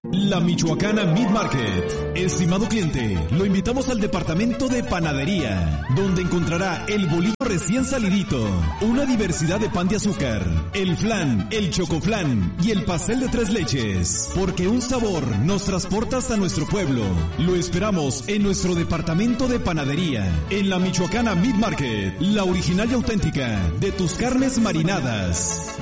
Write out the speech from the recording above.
La Michoacana Meat Market. Estimado cliente, lo invitamos al departamento de panadería, donde encontrará el bolillo recién salidito, una diversidad de pan de azúcar, el flan, el chocoflan y el pastel de 3 leches, porque un sabor nos transporta hasta nuestro pueblo. Lo esperamos en nuestro departamento de panadería, en la Michoacana Meat Market, la original y auténtica de tus carnes marinadas.